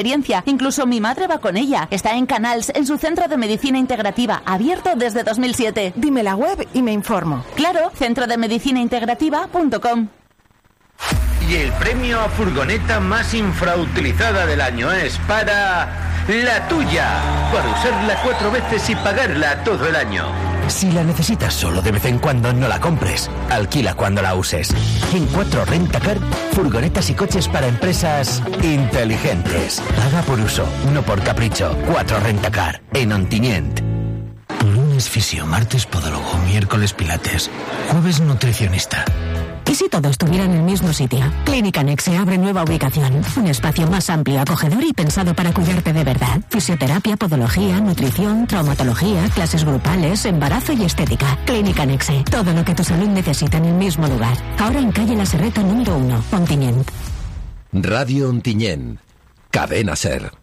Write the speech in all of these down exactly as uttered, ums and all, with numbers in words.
experiencia. Incluso mi madre va con ella. Está en Canals, en su centro de medicina integrativa, abierto desde dos mil siete. Dime la web y me informo. Claro, centro de medicina integrativa punto com. Y el premio a furgoneta más infrautilizada del año es para la tuya, para usarla cuatro veces y pagarla todo el año. Si la necesitas solo de vez en cuando, no la compres. Alquila cuando la uses. En cuatro Rentacar, furgonetas y coches para empresas inteligentes. Paga por uso, no por capricho. cuatro Rentacar, en Ontinyent. Lunes fisio, martes podólogo, miércoles pilates, jueves nutricionista. ¿Y si todo estuviera en el mismo sitio? Clínica Nexe abre nueva ubicación. Un espacio más amplio, acogedor y pensado para cuidarte de verdad. Fisioterapia, podología, nutrición, traumatología, clases grupales, embarazo y estética. Clínica Nexe. Todo lo que tu salud necesita en el mismo lugar. Ahora en calle La Serreta número uno, Ontinyent. Radio Ontinyent. Cadena Ser.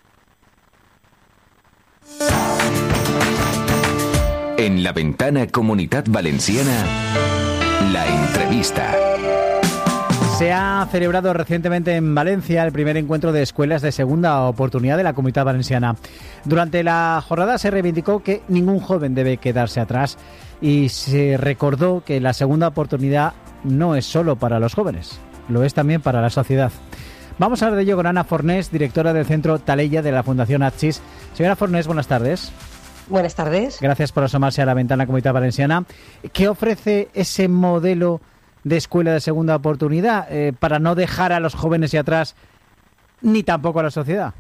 En la ventana Comunitat Valenciana, la entrevista. Se ha celebrado recientemente en Valencia el primer encuentro de escuelas de segunda oportunidad de la Comunitat Valenciana. Durante la jornada se reivindicó que ningún joven debe quedarse atrás y se recordó que la segunda oportunidad no es solo para los jóvenes, lo es también para la sociedad. Vamos a hablar de ello con Ana Fornés, directora del Centro Taleya de la Fundación Atxis. Señora Fornés, buenas tardes. Buenas tardes. Gracias por asomarse a la ventana Comunitat Valenciana. ¿Qué ofrece ese modelo de escuela de segunda oportunidad eh, para no dejar a los jóvenes y atrás, ni tampoco a la sociedad?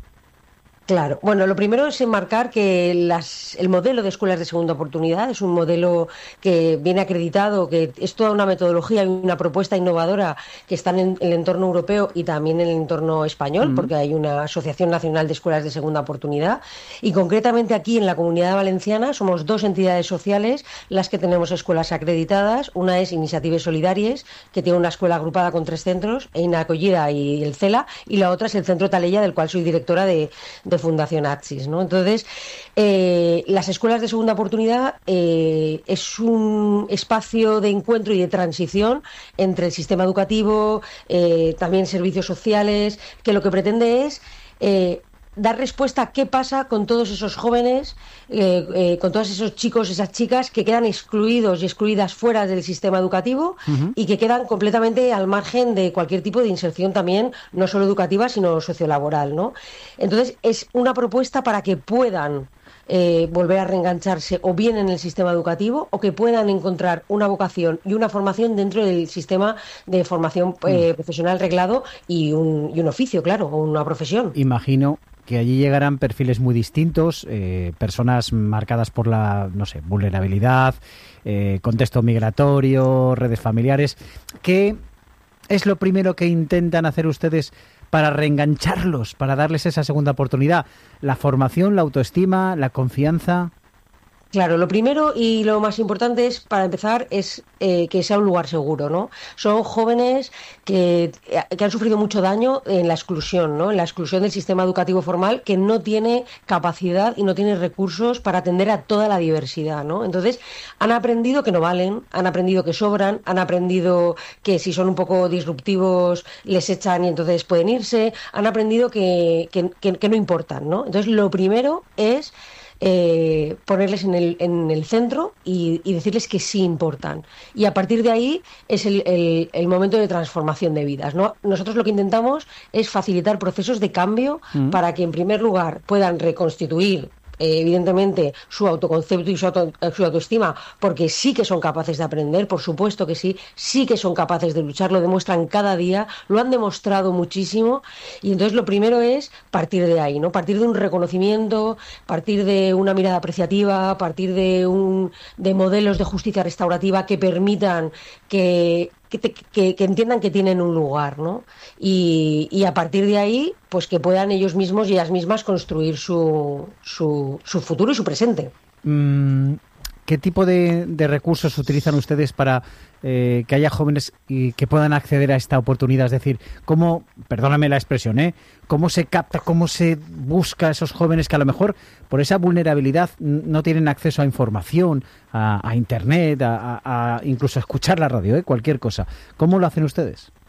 Claro. Bueno, lo primero es enmarcar que las, el modelo de escuelas de segunda oportunidad es un modelo que viene acreditado, que es toda una metodología y una propuesta innovadora que está en el entorno europeo y también en el entorno español, mm. porque hay una Asociación Nacional de Escuelas de Segunda Oportunidad. Y concretamente aquí en la Comunidad Valenciana somos dos entidades sociales las que tenemos escuelas acreditadas. Una es Iniciatives Solidàries, que tiene una escuela agrupada con tres centros, Eina Acollida y el CELA, y la otra es el Centro Taleya, del cual soy directora de, de Fundación Atxis, ¿no? Entonces, eh, las escuelas de segunda oportunidad eh, es un espacio de encuentro y de transición entre el sistema educativo, eh, también servicios sociales, que lo que pretende es eh, dar respuesta a qué pasa con todos esos jóvenes, eh, eh, con todos esos chicos, esas chicas que quedan excluidos y excluidas fuera del sistema educativo uh-huh. y que quedan completamente al margen de cualquier tipo de inserción también, no solo educativa, sino sociolaboral, ¿no? Entonces, es una propuesta para que puedan Eh, volver a reengancharse o bien en el sistema educativo o que puedan encontrar una vocación y una formación dentro del sistema de formación eh, profesional reglado y un, y un oficio, claro, o una profesión. Imagino que allí llegarán perfiles muy distintos, eh, personas marcadas por la, no sé, vulnerabilidad, eh, contexto migratorio, redes familiares. ¿Qué es lo primero que intentan hacer ustedes para reengancharlos, para darles esa segunda oportunidad? ¿La formación, la autoestima, la confianza? Claro, lo primero y lo más importante es, para empezar, es eh, que sea un lugar seguro, ¿no? Son jóvenes que, que han sufrido mucho daño en la exclusión, ¿no? En la exclusión del sistema educativo formal, que no tiene capacidad y no tiene recursos para atender a toda la diversidad, ¿no? Entonces, han aprendido que no valen, han aprendido que sobran, han aprendido que si son un poco disruptivos les echan y entonces pueden irse, han aprendido que, que, que, que no importan, ¿no? Entonces, lo primero es Eh, ponerles en el, en el centro y, y decirles que sí importan. Y a partir de ahí es el, el, el momento de transformación de vidas, ¿no? Nosotros lo que intentamos es facilitar procesos de cambio mm. para que, en primer lugar, puedan reconstituir Eh, evidentemente su autoconcepto y su, auto, su autoestima, porque sí que son capaces de aprender, por supuesto que sí, sí que son capaces de luchar, lo demuestran cada día, lo han demostrado muchísimo, y entonces lo primero es partir de ahí, ¿no? Partir de un reconocimiento, partir de una mirada apreciativa, partir de un de modelos de justicia restaurativa que permitan que Que, que, que entiendan que tienen un lugar, ¿no? Y, y a partir de ahí, pues que puedan ellos mismos y ellas mismas construir su, su, su futuro y su presente. Mm, ¿Qué tipo de, de recursos utilizan ustedes para eh, que haya jóvenes y que puedan acceder a esta oportunidad? Es decir, ¿cómo, perdóname la expresión, ¿eh? ¿Cómo se capta, cómo se busca a esos jóvenes que a lo mejor por esa vulnerabilidad no tienen acceso a información, a, a internet, a, a, a incluso a escuchar la radio, ¿eh? Cualquier cosa? ¿Cómo lo hacen ustedes?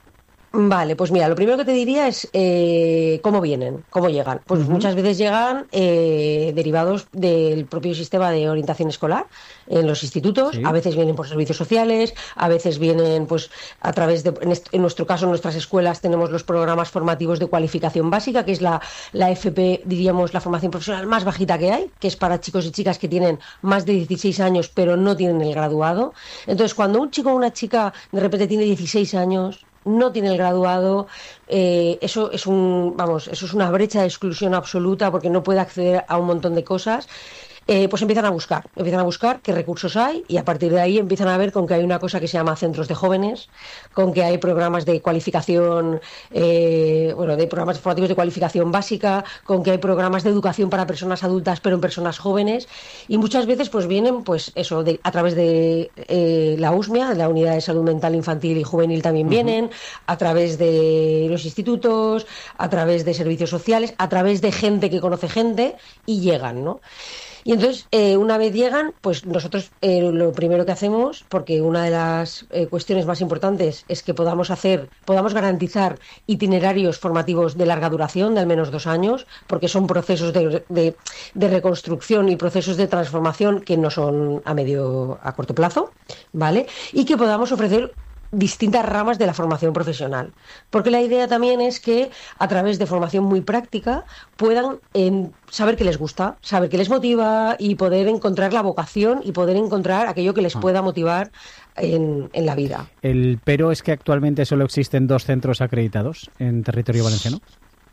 Vale, pues mira, lo primero que te diría es eh, cómo vienen, cómo llegan. Pues uh-huh. muchas veces llegan eh, derivados del propio sistema de orientación escolar en los institutos, sí. A veces vienen por servicios sociales, a veces vienen pues a través de, en, est- en nuestro caso, en nuestras escuelas tenemos los programas formativos de cualificación básica, que es la, la F P, diríamos, la formación profesional más bajita que hay, que es para chicos y chicas que tienen más de dieciséis años pero no tienen el graduado. Entonces, cuando un chico o una chica de repente tiene dieciséis años, no tiene el graduado, eh, eso es un, vamos, eso es una brecha de exclusión absoluta porque no puede acceder a un montón de cosas. Eh, pues empiezan a buscar, empiezan a buscar qué recursos hay y a partir de ahí empiezan a ver con que hay una cosa que se llama centros de jóvenes, con que hay programas de cualificación, eh, bueno, de programas formativos de cualificación básica, con que hay programas de educación para personas adultas pero en personas jóvenes y muchas veces pues vienen pues eso de, a través de eh, la U S M E A, la Unidad de Salud Mental Infantil y Juvenil también uh-huh. vienen, a través de los institutos, a través de servicios sociales, a través de gente que conoce gente y llegan, ¿no? Y entonces, eh, una vez llegan, pues nosotros eh, lo primero que hacemos, porque una de las eh, cuestiones más importantes es que podamos hacer, podamos garantizar itinerarios formativos de larga duración, de al menos dos años, porque son procesos de, de, de reconstrucción y procesos de transformación que no son a medio, a corto plazo, ¿vale? Y que podamos ofrecer distintas ramas de la formación profesional, porque la idea también es que a través de formación muy práctica puedan eh, saber qué les gusta, saber qué les motiva y poder encontrar la vocación y poder encontrar aquello que les pueda motivar en, en la vida. El pero es que actualmente solo existen dos centros acreditados en territorio valenciano.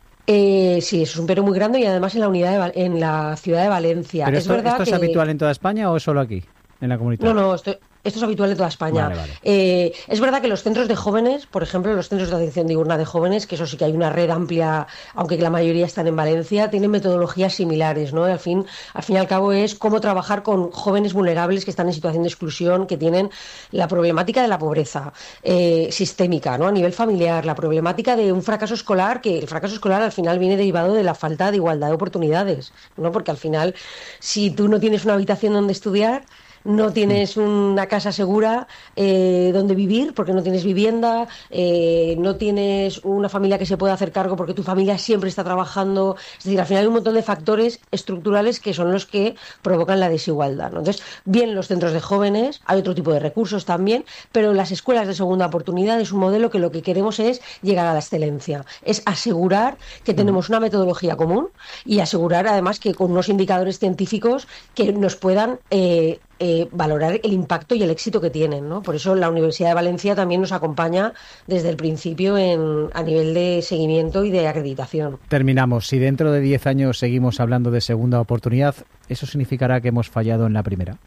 Eh, sí, eso es un pero muy grande y además en la unidad de Val- en la ciudad de Valencia. ¿Pero es esto, verdad esto es que... habitual en toda España o solo aquí, en la comunidad? No, no, esto, esto es habitual en toda España. Vale, vale. Eh, es verdad que los centros de jóvenes, por ejemplo, los centros de atención diurna de jóvenes, que eso sí que hay una red amplia, aunque la mayoría están en Valencia, tienen metodologías similares, ¿no? Al fin, al fin y al cabo es cómo trabajar con jóvenes vulnerables que están en situación de exclusión, que tienen la problemática de la pobreza eh, sistémica, ¿no? A nivel familiar, la problemática de un fracaso escolar, que el fracaso escolar al final viene derivado de la falta de igualdad de oportunidades, ¿no? Porque al final, si tú no tienes una habitación donde estudiar, no tienes una casa segura eh, donde vivir porque no tienes vivienda, eh, no tienes una familia que se pueda hacer cargo porque tu familia siempre está trabajando. Es decir, al final hay un montón de factores estructurales que son los que provocan la desigualdad, ¿no? Entonces, bien los centros de jóvenes, hay otro tipo de recursos también, pero las escuelas de segunda oportunidad es un modelo que lo que queremos es llegar a la excelencia, es asegurar que tenemos una metodología común y asegurar además que con unos indicadores científicos que nos puedan eh, Eh, valorar el impacto y el éxito que tienen, ¿no? Por eso la Universidad de Valencia también nos acompaña desde el principio en, a nivel de seguimiento y de acreditación. Terminamos. Si dentro de diez años seguimos hablando de segunda oportunidad, ¿eso significará que hemos fallado en la primera?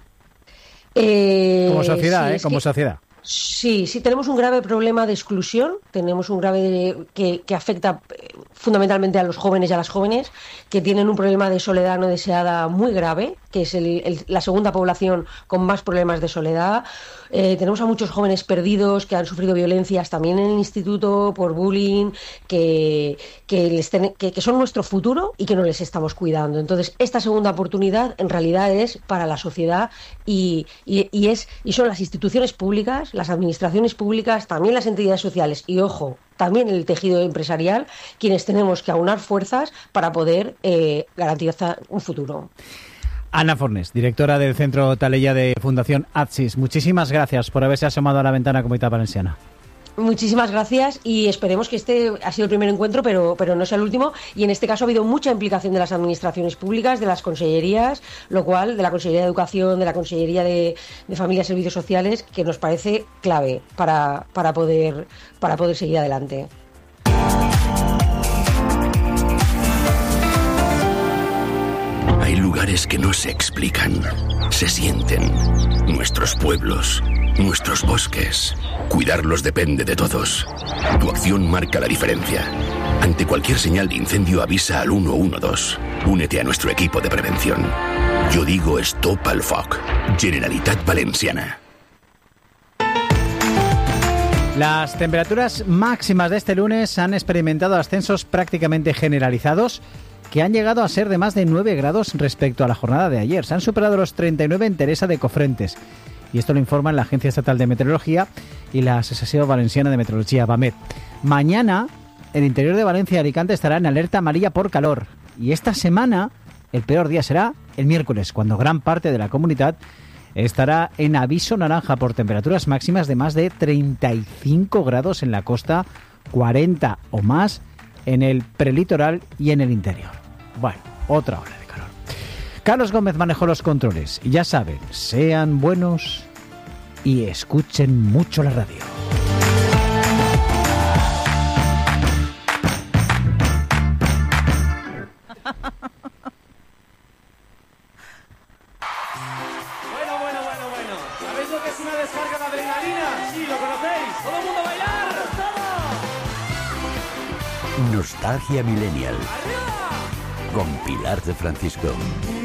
Eh, Como sociedad, sí, ¿eh? Como que... sociedad. Sí, sí, tenemos un grave problema de exclusión, tenemos un grave que, que afecta fundamentalmente a los jóvenes y a las jóvenes, que tienen un problema de soledad no deseada muy grave, que es el, el, la segunda población con más problemas de soledad. Eh, tenemos a muchos jóvenes perdidos que han sufrido violencias también en el instituto por bullying, que, que, les ten, que, que son nuestro futuro y que no les estamos cuidando. Entonces, esta segunda oportunidad en realidad es para la sociedad y, y, y, es, y son las instituciones públicas, las administraciones públicas, también las entidades sociales y, ojo, también el tejido empresarial, quienes tenemos que aunar fuerzas para poder eh, garantizar un futuro. Ana Fornés, directora del Centro Taleya de Fundación ATSIS, muchísimas gracias por haberse asomado a la ventana Comunitat Valenciana. Muchísimas gracias y esperemos que este ha sido el primer encuentro, pero, pero no sea el último. Y en este caso ha habido mucha implicación de las administraciones públicas, de las consellerías, lo cual, de la Consellería de Educación, de la Consellería de, de Familia y Servicios Sociales, que nos parece clave para, para, poder, para poder seguir adelante. Hay lugares que no se explican, se sienten. Nuestros pueblos, nuestros bosques. Cuidarlos depende de todos. Tu acción marca la diferencia. Ante cualquier señal de incendio avisa al uno uno dos. Únete a nuestro equipo de prevención. Yo digo Stop al Foc. Generalitat Valenciana. Las temperaturas máximas de este lunes han experimentado ascensos prácticamente generalizados que han llegado a ser de más de nueve grados respecto a la jornada de ayer. Se han superado los treinta y nueve en Teresa de Cofrentes y esto lo informan la Agencia Estatal de Meteorología y la Asociación Valenciana de Meteorología, VAMED. Mañana, el interior de Valencia y Alicante estará en alerta amarilla por calor, y esta semana el peor día será el miércoles, cuando gran parte de la comunidad estará en aviso naranja por temperaturas máximas de más de treinta y cinco grados en la costa, cuarenta o más en el prelitoral y en el interior. Bueno, otra ola de calor. Carlos Gómez manejó los controles y ya saben, sean buenos y escuchen mucho la radio. Bueno, bueno, bueno, bueno. ¿Sabéis lo que es una descarga de adrenalina? Sí, lo conocéis. ¡Todo el mundo a bailar! ¡Todo! Nostalgia Millennial. Con Pilar de Francisco.